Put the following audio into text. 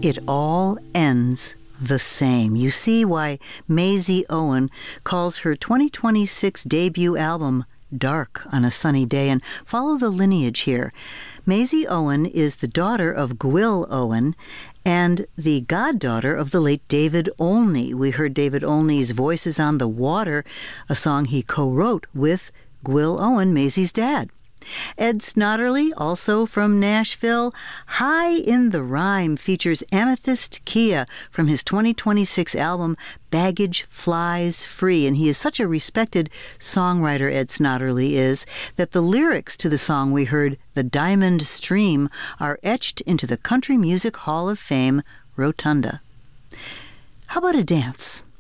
It all ends the same. You see why Maisie Owen calls her 2026 debut album Dark on a Sunny Day, and follow the lineage here. Maisie Owen is the daughter of Gwyl Owen and the goddaughter of the late David Olney. We heard David Olney's Voices on the Water, a song he co-wrote with Gwyl Owen, Maisie's dad. Ed Snodderly, also from Nashville, High in the Rhyme features Amethyst Kia from his 2026 album Baggage Flies Free, and he is such a respected songwriter, Ed Snodderly is, that the lyrics to the song we heard, The Diamond Stream, are etched into the Country Music Hall of Fame rotunda. How about a dance?